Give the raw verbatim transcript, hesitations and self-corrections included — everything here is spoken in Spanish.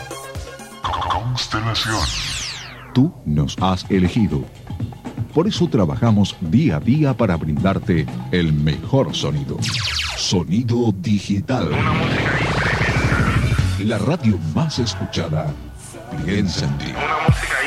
Constelación. Tú nos has elegido. Por eso trabajamos día a día para brindarte el mejor sonido. Sonido digital. Una música La radio más escuchada. Piensa en ti. Una música